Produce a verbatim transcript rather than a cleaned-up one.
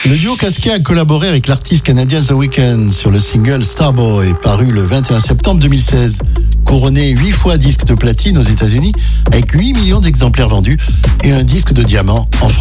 Le duo Casquet a collaboré avec l'artiste canadien The Weeknd sur le single Starboy, paru le vingt et un septembre deux mille seize. Couronné huit fois disque de platine aux États-Unis, avec huit millions d'exemplaires vendus et un disque de diamant en France.